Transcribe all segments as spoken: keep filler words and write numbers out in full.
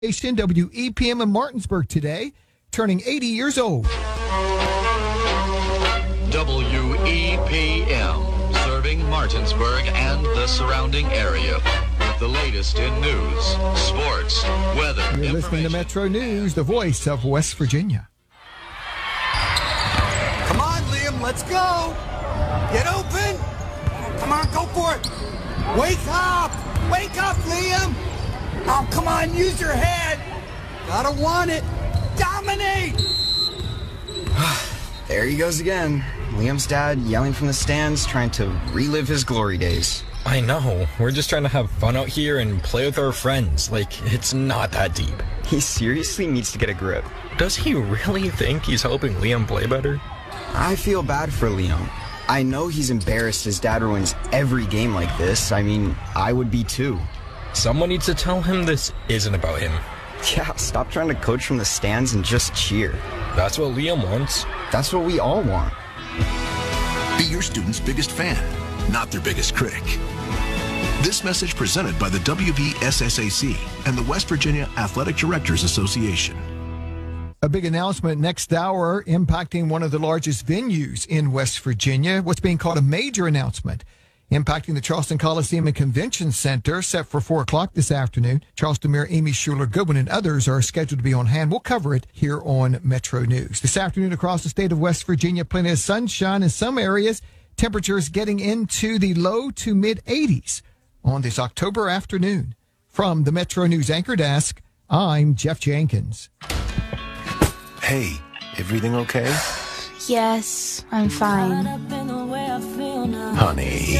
Station W E P M in Martinsburg today, turning eighty years old. W E P M, serving Martinsburg and the surrounding area with the latest in news, sports, weather, You're listening to Metro News, the voice of West Virginia. Come on, Liam, let's go. Get open. Come on, go for it. Wake up. Wake up, Liam. Oh, come on, use your head. Gotta want it. Dominate. There he goes again. Liam's dad yelling from the stands, trying to relive his glory days. I know. We're just trying to have fun out here and play with our friends. Like, it's not that deep. He seriously needs to get a grip. Does he really think he's helping Liam play better? I feel bad for Liam. I know he's embarrassed his dad ruins every game like this. I mean, I would be too. Someone needs to tell him this isn't about him. Yeah, stop trying to coach from the stands and just cheer. That's what Liam wants. That's what we all want. Be your student's biggest fan, not their biggest critic. This message presented by the W V S S A C and the West Virginia Athletic Directors Association. A big announcement next hour impacting one of the largest venues in West Virginia, what's being called a major announcement, impacting the Charleston Coliseum and Convention Center, set for four o'clock this afternoon. Charleston Mayor Amy Schuler-Goodwin and others are scheduled to be on hand. We'll cover it here on Metro News. This afternoon across the state of West Virginia, plenty of sunshine in some areas. Temperatures getting into the low to mid-eighties on this October afternoon. From the Metro News Anchor Desk, I'm Jeff Jenkins. Hey, everything okay? Yes, I'm fine. Honey.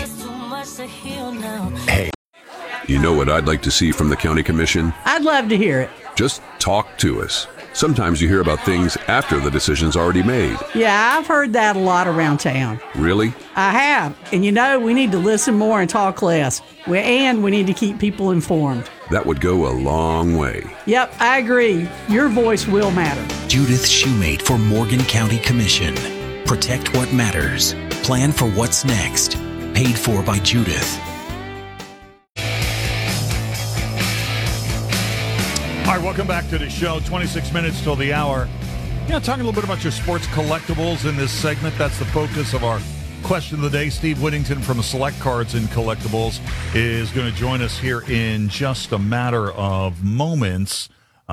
Hey. You know what I'd like to see from the county commission? I'd love to hear it. Just talk to us. Sometimes you hear about things after the decision's already made. Yeah, I've heard that a lot around town. Really? I have. And you know, we need to listen more and talk less. We, and we need to keep people informed. That would go a long way. Yep, I agree. Your voice will matter. Judith Shoemate for Morgan County Commission. Protect what matters. Plan for what's next. Paid for by Judith. All right, welcome back to the show. twenty-six minutes till the hour. Yeah, talking a little bit about your sports collectibles in this segment. That's the focus of our question of the day. Steve Whittington from Select Cards and Collectibles is going to join us here in just a matter of moments.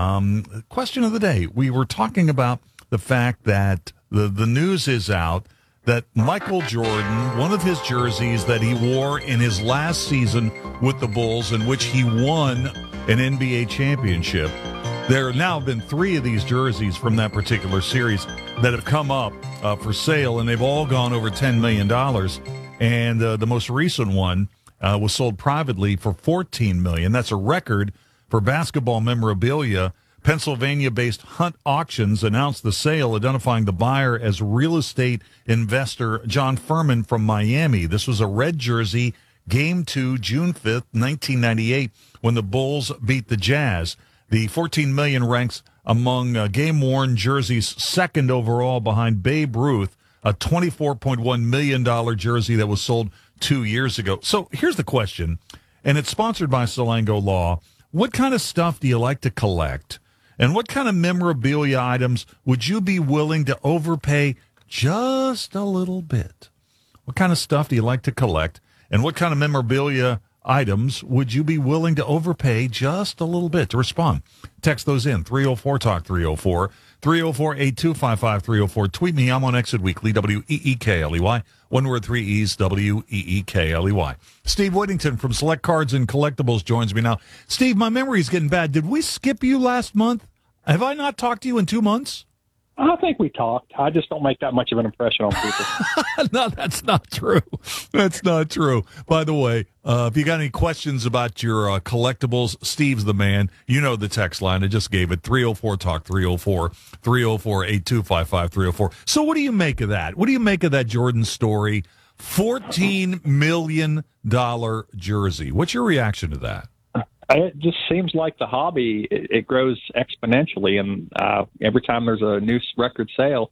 Um, question of the day. We were talking about the fact that the, the news is out that Michael Jordan, one of his jerseys that he wore in his last season with the Bulls, in which he won an N B A championship. There have now been three of these jerseys from that particular series that have come up uh, for sale, and they've all gone over ten million dollars. And uh, the most recent one uh, was sold privately for fourteen million dollars. That's a record for basketball memorabilia. Pennsylvania-based Hunt Auctions announced the sale, identifying the buyer as real estate investor John Furman from Miami. This was a red jersey, Game two, June fifth, nineteen ninety-eight, when the Bulls beat the Jazz. The fourteen million dollars ranks among uh, game-worn jerseys second overall behind Babe Ruth, a twenty-four point one million dollars jersey that was sold two years ago. So here's the question, and it's sponsored by Salango Law. What kind of stuff do you like to collect? And what kind of memorabilia items would you be willing to overpay just a little bit? What kind of stuff do you like to collect? And what kind of memorabilia items would you be willing to overpay just a little bit? To respond, text those in, three oh four talk three oh four, three oh four, eight two five five, three oh four. Tweet me, I'm on Exit Weekly, W E E K L E Y. One word, three E's, W E E K L E Y. Steve Whittington from Select Cards and Collectibles joins me now. Steve, my memory's getting bad. Did we skip you last month? Have I not talked to you in two months? I think we talked. I just don't make that much of an impression on people. No, that's not true. That's not true. By the way, uh, if you got any questions about your uh, collectibles, Steve's the man. You know the text line. I just gave it, three oh four talk three oh four, three oh four, eight two five five, three oh four. So what do you make of that? What do you make of that Jordan story? fourteen million dollars jersey. What's your reaction to that? It just seems like the hobby, it, it grows exponentially, and uh, every time there's a new record sale,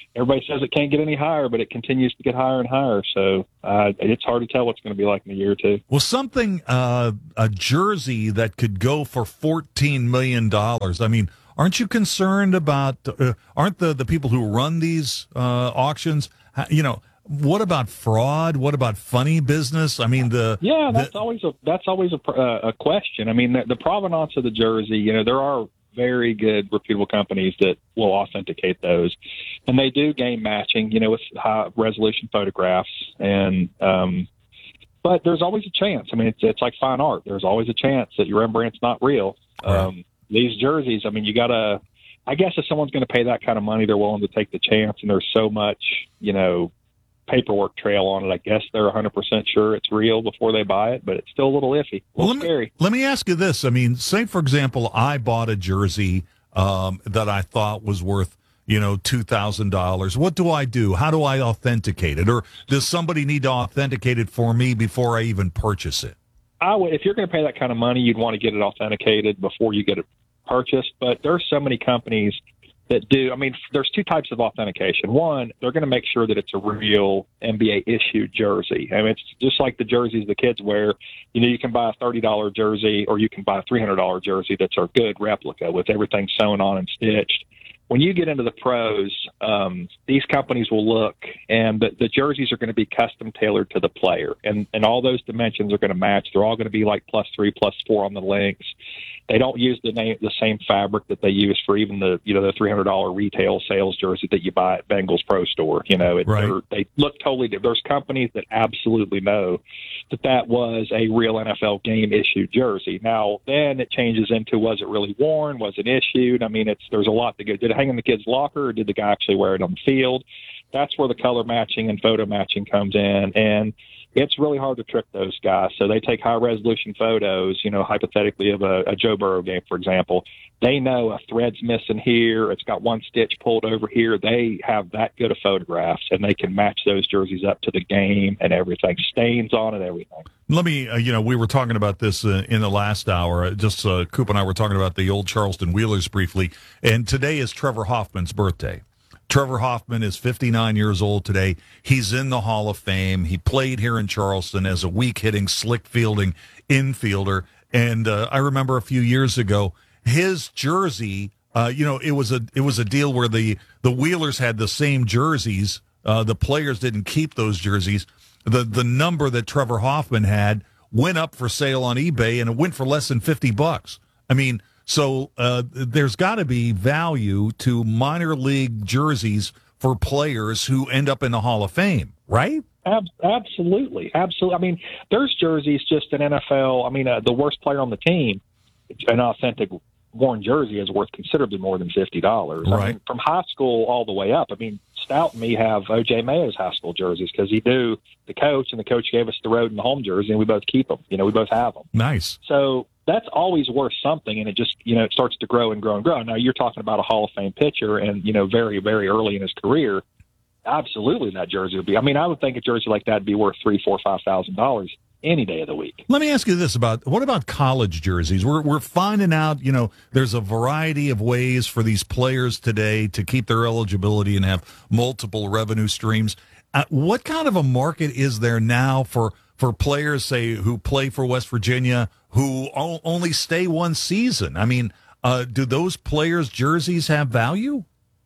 everybody says it can't get any higher, but it continues to get higher and higher. So uh, it's hard to tell what's going to be like in a year or two. Well, something, uh, a jersey that could go for fourteen million dollars. I mean, aren't you concerned about, uh, aren't the, the people who run these uh, auctions, you know, what about fraud? What about funny business? I mean, the yeah, that's the, always a that's always a, uh, a question. I mean, the, the provenance of the jersey. You know, there are very good, reputable companies that will authenticate those, and they do game matching. You know, with high resolution photographs, and um, but there's always a chance. I mean, it's it's like fine art. There's always a chance that your Rembrandt's not real. Right. Um, these jerseys. I mean, you gotta. I guess if someone's going to pay that kind of money, they're willing to take the chance, and there's so much, you know, paperwork trail on it. I guess they're one hundred percent sure it's real before they buy it, but it's still a little iffy, a little well, let scary. Me, let me ask you this. I mean, say, for example, I bought a jersey um, that I thought was worth, you know, two thousand dollars. What do I do? How do I authenticate it? Or does somebody need to authenticate it for me before I even purchase it? I would, if you're going to pay that kind of money, you'd want to get it authenticated before you get it purchased, but there's so many companies that do. I mean, there's two types of authentication. One, they're going to make sure that it's a real N B A issued jersey. I mean, it's just like the jerseys the kids wear. You know, you can buy a thirty dollars jersey or you can buy a three hundred dollars jersey that's a good replica with everything sewn on and stitched. When you get into the pros, um, these companies will look, and the, the jerseys are going to be custom tailored to the player, and, and all those dimensions are going to match. They're all going to be like plus three, plus four on the links. They don't use the name, the same fabric that they use for even the, you know, the three hundred dollars retail sales jersey that you buy at Bengals Pro Store. You know, it, right. they look totally different. There's companies that absolutely know that that was a real N F L game issued jersey. Now, then it changes into, was it really worn? Was it issued? I mean, it's, there's a lot to go. Did it hang in the kid's locker, or did the guy actually wear it on the field? That's where the color matching and photo matching comes in. And it's really hard to trick those guys. So they take high resolution photos, you know, hypothetically of a, a Joe Burrow game, for example. They know a thread's missing here. It's got one stitch pulled over here. They have that good of photographs, and they can match those jerseys up to the game and everything, stains on it, everything. Let me, uh, you know, we were talking about this uh, in the last hour. Uh, just uh, Coop and I were talking about the old Charleston Wheelers briefly. And today is Trevor Hoffman's birthday. Trevor Hoffman is fifty-nine years old today. He's in the Hall of Fame. He played here in Charleston as a weak-hitting, slick-fielding infielder. And uh, I remember a few years ago, his jersey, uh, you know, it was a it was a deal where the, the Wheelers had the same jerseys. Uh, the players didn't keep those jerseys. The, the number that Trevor Hoffman had went up for sale on eBay, and it went for less than fifty bucks. I mean, So uh, there's got to be value to minor league jerseys for players who end up in the Hall of Fame, right? Ab- absolutely. Absolutely. I mean, there's jerseys just in N F L. I mean, uh, the worst player on the team, an authentic worn jersey is worth considerably more than fifty dollars. Right. I mean, from high school all the way up. I mean, Stout and me have O J Mayo's high school jerseys because he knew the coach, and the coach gave us the road and the home jersey, and we both keep them. You know, we both have them. Nice. So that's always worth something, and it just, you know, it starts to grow and grow and grow. Now, you're talking about a Hall of Fame pitcher, and, you know, very, very early in his career, absolutely that jersey would be. I mean, I would think a jersey like that would be worth three, four, five thousand dollars any day of the week. Let me ask you this about, what about college jerseys? We're we're finding out, you know, there's a variety of ways for these players today to keep their eligibility and have multiple revenue streams. Uh, what kind of a market is there now for for players, say, who play for West Virginia, who o- only stay one season? I mean, uh, do those players' jerseys have value?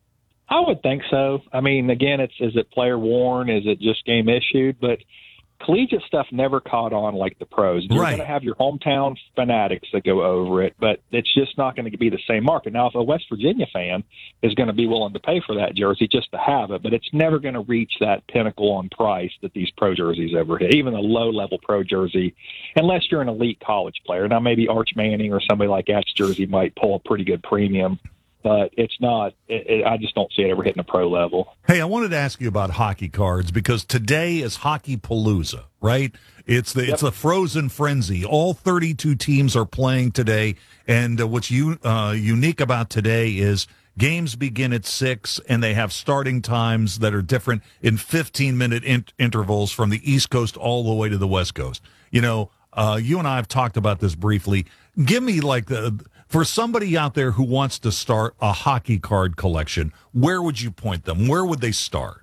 I would think so. I mean, again, it's is it player worn? Is it just game issued? But collegiate stuff never caught on like the pros. You're right. going to have your hometown fanatics that go over it, but it's just not going to be the same market. Now, if a West Virginia fan is going to be willing to pay for that jersey just to have it, but it's never going to reach that pinnacle on price that these pro jerseys ever hit, even a low-level pro jersey, unless you're an elite college player. Now, maybe Arch Manning or somebody like that's jersey might pull a pretty good premium, but it's not, it, it, I just don't see it ever hitting a pro level. Hey, I wanted to ask you about hockey cards because today is Hockey Palooza, right? It's the yep. it's a frozen frenzy. All thirty-two teams are playing today, and uh, what's u- uh, unique about today is games begin at six, and they have starting times that are different in fifteen-minute in- intervals from the East Coast all the way to the West Coast. You know, uh, you and I have talked about this briefly. Give me like the For somebody out there who wants to start a hockey card collection, where would you point them? Where would they start?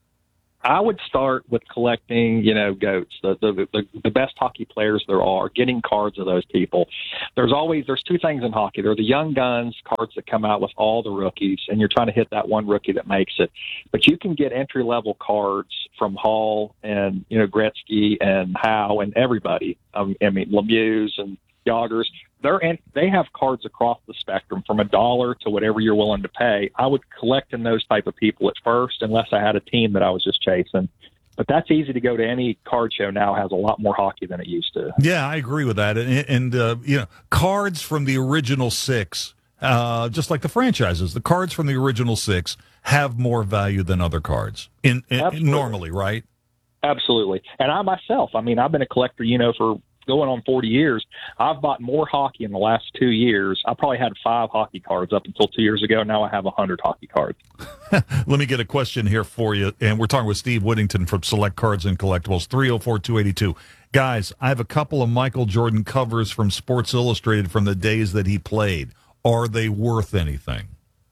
I would start with collecting, you know, GOATs, the, the the the best hockey players there are, getting cards of those people. There's always, there's two things in hockey. There are the young guns cards that come out with all the rookies, and you're trying to hit that one rookie that makes it. But you can get entry-level cards from Hall and, you know, Gretzky and Howe and everybody. Um, I mean, Lemieux and Joggers. They're in, they have cards across the spectrum from a dollar to whatever you're willing to pay. I would collect in those type of people at first, unless I had a team that I was just chasing. But that's easy to go to. Any card show now has a lot more hockey than it used to. Yeah, I agree with that. And, and uh, you know, cards from the original six, uh, just like the franchises, the cards from the original six have more value than other cards in, in normally, right? Absolutely. And I myself, I mean, I've been a collector, you know, for going on forty years. I've bought more hockey in the last two years. I probably had five hockey cards up until two years ago. Now I have one hundred hockey cards. Let me get a question here for you. And we're talking with Steve Whittington from Select Cards and Collectibles, three oh four, two eight two. Guys, I have a couple of Michael Jordan covers from Sports Illustrated from the days that he played. Are they worth anything?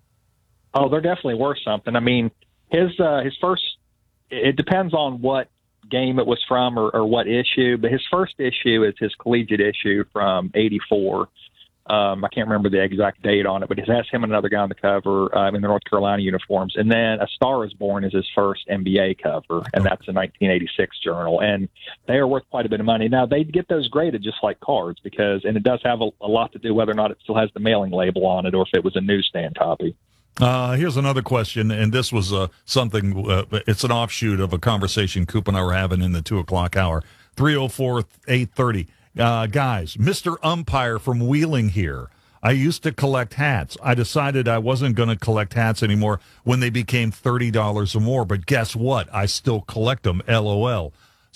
Oh, they're definitely worth something. I mean, his uh, his first, it depends on what game it was from or, or what issue, but his first issue is his collegiate issue from eighty-four. Um, I can't remember the exact date on it, but it has him and another guy on the cover um, in the North Carolina uniforms. And then A Star Is Born is his first N B A cover, and that's a nineteen eighty-six journal. And they are worth quite a bit of money. Now, they get those graded just like cards, because, and it does have a, a lot to do whether or not it still has the mailing label on it or if it was a newsstand copy. Uh, here's another question, and this was uh, something, uh, it's an offshoot of a conversation Coop and I were having in the two o'clock hour. three oh four, eight thirty. Uh, guys, Mister Umpire from Wheeling here. I used to collect hats. I decided I wasn't going to collect hats anymore when they became thirty dollars or more, but guess what? I still collect them, LOL.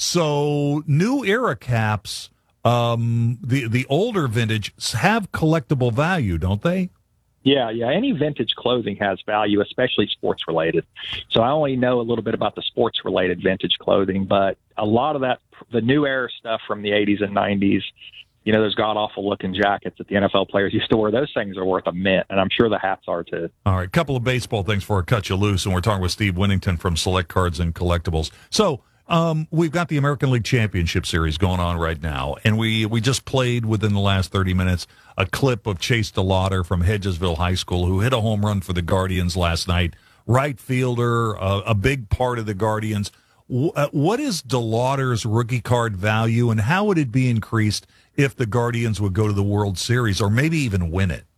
So new era caps, um, the, the older vintage, have collectible value, don't they? Yeah, yeah. Any vintage clothing has value, especially sports related. So I only know a little bit about the sports related vintage clothing, but a lot of that, the new era stuff from the eighties and nineties, you know, those god awful looking jackets that the N F L players used to wear, those things are worth a mint, and I'm sure the hats are too. All right, couple of baseball things before I cut you loose, and we're talking with Steve Whittington from Select Cards and Collectibles. So, Um, we've got the American League Championship Series going on right now, and we, we just played within the last thirty minutes a clip of Chase DeLauder from Hedgesville High School, who hit a home run for the Guardians last night. Right fielder, uh, a big part of the Guardians. W- uh, what is DeLauder's rookie card value, and how would it be increased if the Guardians would go to the World Series or maybe even win it?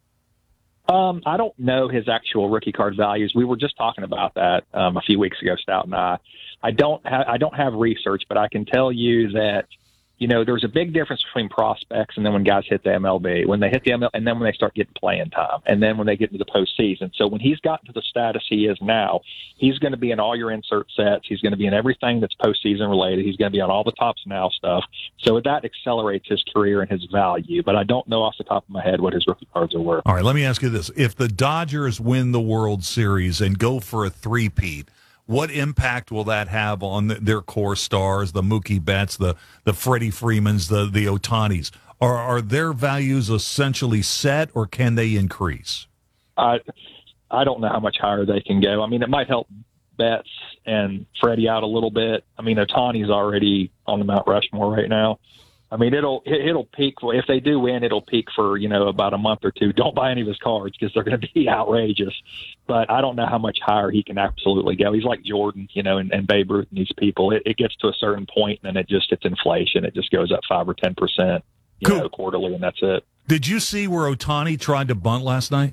Um, I don't know his actual rookie card values. We were just talking about that um, a few weeks ago, Stout and I. I don't ha- I don't have research, but I can tell you that, you know, there's a big difference between prospects and then when guys hit the M L B, when they hit the M L B, and then when they start getting playing time, and then when they get into the postseason. So when he's gotten to the status he is now, he's going to be in all your insert sets. He's going to be in everything that's postseason related. He's going to be on all the Tops Now stuff. So that accelerates his career and his value. But I don't know off the top of my head what his rookie cards are worth. All right, let me ask you this. If the Dodgers win the World Series and go for a three-peat, what impact will that have on the, their core stars, the Mookie Betts, the the Freddie Freemans, the the Ohtanis? Are are their values essentially set, or can they increase? I I don't know how much higher they can go. I mean, it might help Betts and Freddie out a little bit. I mean, Ohtani's already on the Mount Rushmore right now. I mean, it'll it'll peak if they do win. It'll peak for you know about a month or two. Don't buy any of his cards because they're going to be outrageous. But I don't know how much higher he can absolutely go. He's like Jordan, you know, and, and Babe Ruth and these people. It, it gets to a certain point, and then it just it's inflation. It just goes up five or ten percent, you cool. know, quarterly, and that's it. Did you see where Ohtani tried to bunt last night?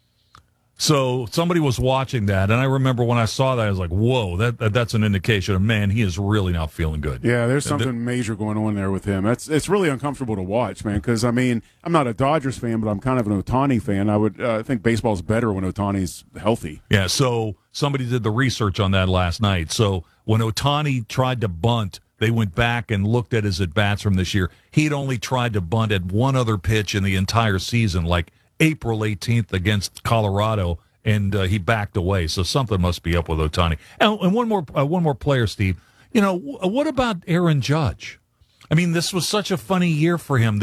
So somebody was watching that, and I remember when I saw that, I was like, whoa, that, that that's an indication of, man, he is really not feeling good. Yeah, there's something the, major going on there with him. That's It's really uncomfortable to watch, man, because, I mean, I'm not a Dodgers fan, but I'm kind of an Ohtani fan. I would uh, think baseball's better when Ohtani's healthy. Yeah, so somebody did the research on that last night. So when Ohtani tried to bunt, they went back and looked at his at-bats from this year. He'd only tried to bunt at one other pitch in the entire season, like April eighteenth against Colorado, and uh, he backed away. So something must be up with Ohtani. And, and one more, uh, one more player, Steve. You know, w- what about Aaron Judge? I mean, this was such a funny year for him. The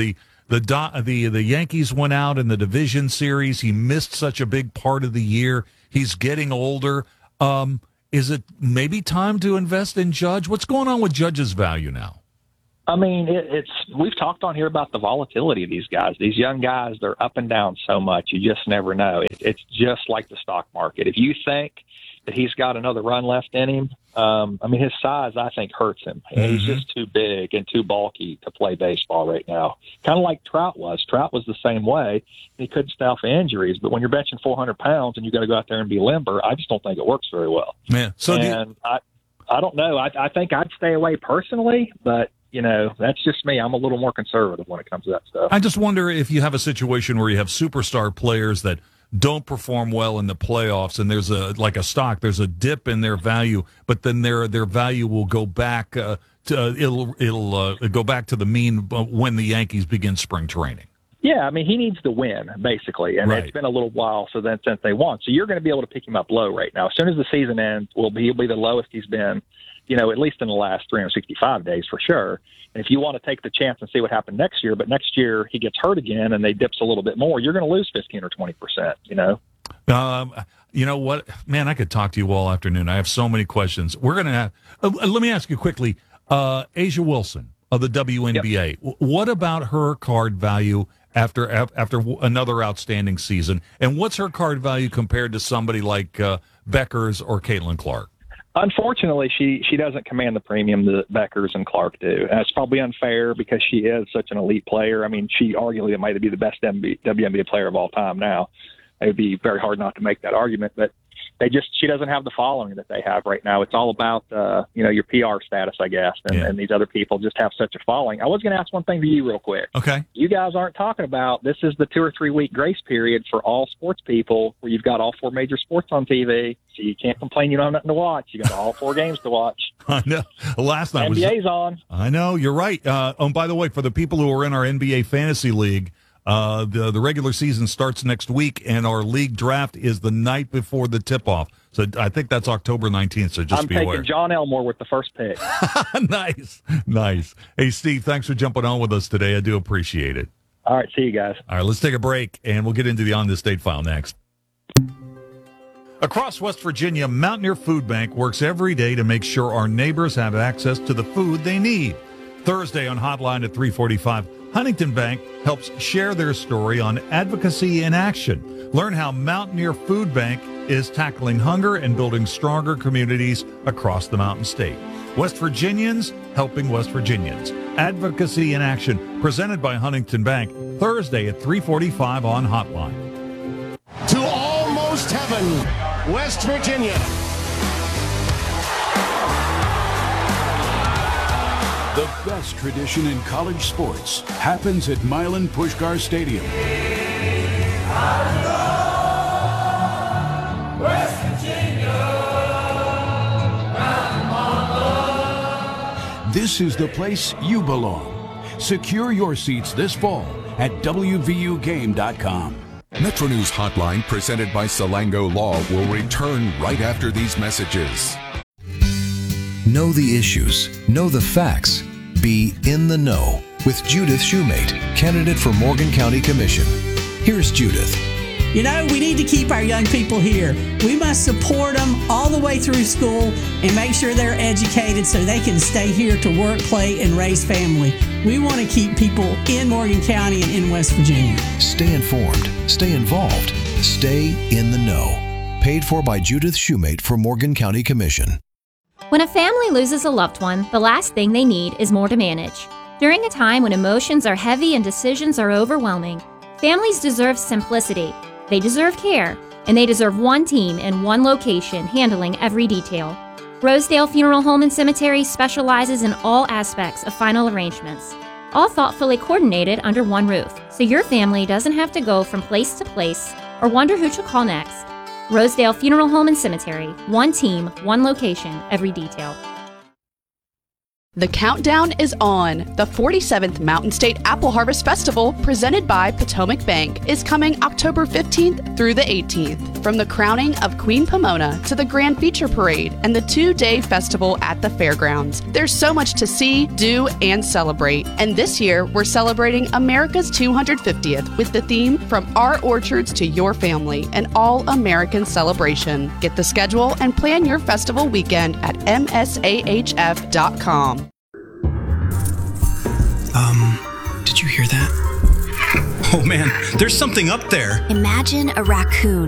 The do- the the Yankees went out in the division series. He missed such a big part of the year. He's getting older. Um, is it maybe time to invest in Judge? What's going on with Judge's value now? I mean, it, it's we've talked on here about the volatility of these guys. These young guys, they're up and down so much. You just never know. It, it's just like the stock market. If you think that he's got another run left in him, um, I mean, his size, I think, hurts him. Mm-hmm. He's just too big and too bulky to play baseball right now. Kind of like Trout was. Trout was the same way. He couldn't stay off of injuries. But when you're benching four hundred pounds and you got to go out there and be limber, I just don't think it works very well. Yeah. So and you- I, I don't know. I, I think I'd stay away personally, but you know, that's just me. I'm a little more conservative when it comes to that stuff. I just wonder if you have a situation where you have superstar players that don't perform well in the playoffs, and there's a like a stock, there's a dip in their value, but then their their value will go back uh, to uh, it'll it'll uh, go back to the mean when the Yankees begin spring training. Yeah, I mean, he needs to win, basically, and Right. it's been a little while so then since they won. So you're going to be able to pick him up low right now. As soon as the season ends, will be he'll be the lowest he's been, you know, at least in the last three hundred sixty-five days for sure. And if you want to take the chance and see what happened next year, but next year he gets hurt again and they dips a little bit more, you're going to lose fifteen or twenty percent, you know? Um, you know what, man, I could talk to you all afternoon. I have so many questions. We're going to have, uh, let me ask you quickly, uh, A'ja Wilson of the W N B A. Yep. What about her card value after after another outstanding season? And what's her card value compared to somebody like uh, Beckers or Caitlin Clark? Unfortunately, she, she doesn't command the premium that Beckers and Clark do. And it's probably unfair because she is such an elite player. I mean, she arguably might be the best W N B A player of all time now. It would be very hard not to make that argument, but they just she doesn't have the following that they have right now. It's all about uh, you know your P R status, I guess, and, Yeah. and these other people just have such a following. I was going to ask one thing to you real quick. Okay. You guys aren't talking about this is the two or three week grace period for all sports people where you've got all four major sports on T V, so you can't complain you don't have nothing to watch. You got all four games to watch. I know. Last night N was B A's on. I know, you're right. Uh, oh, by the way, for the people who are in our N B A Fantasy League, uh, the, the regular season starts next week, and our league draft is the night before the tip-off. So I think that's October nineteenth, so just I'm be taking aware. John Elmore with the first pick. Nice. Nice. Hey, Steve, thanks for jumping on with us today. I do appreciate it. All right, see you guys. All right, let's take a break, and we'll get into the On This State file next. Across West Virginia, Mountaineer Food Bank works every day to make sure our neighbors have access to the food they need. Thursday on Hotline at three forty-five, Huntington Bank helps share their story on advocacy in action. Learn how Mountaineer Food Bank is tackling hunger and building stronger communities across the Mountain State. West Virginians helping West Virginians. Advocacy in Action, presented by Huntington Bank, Thursday at three forty-five on Hotline. To almost heaven, West Virginia. The best tradition in college sports happens at Milan Puskar Stadium. West Virginia. This is the place you belong. Secure your seats this fall at W V U game dot com. Metro News Hotline, presented by Salango Law, will return right after these messages. Know the issues, know the facts, be in the know with Judith Shoemate, candidate for Morgan County Commission. Here's Judith. You know, we need to keep our young people here. We must support them all the way through school and make sure they're educated so they can stay here to work, play, and raise family. We want to keep people in Morgan County and in West Virginia. Stay informed, stay involved, stay in the know. Paid for by Judith Shoemate for Morgan County Commission. When a family loses a loved one, the last thing they need is more to manage. During a time when emotions are heavy and decisions are overwhelming, families deserve simplicity. They deserve care, and they deserve one team in one location handling every detail. Rosedale Funeral Home and Cemetery specializes in all aspects of final arrangements, all thoughtfully coordinated under one roof, so your family doesn't have to go from place to place or wonder who to call next. Rosedale Funeral Home and Cemetery, one team, one location, every detail. The countdown is on. The forty-seventh Mountain State Apple Harvest Festival, presented by Potomac Bank, is coming October fifteenth through the eighteenth. From the crowning of Queen Pomona to the Grand Feature Parade and the two-day festival at the fairgrounds, there's so much to see, do, and celebrate. And this year, we're celebrating America's two hundred fiftieth with the theme From Our Orchards to Your Family, an all-American celebration. Get the schedule and plan your festival weekend at M S A H F dot com. Um, did you hear that? Oh man, there's something up there. Imagine a raccoon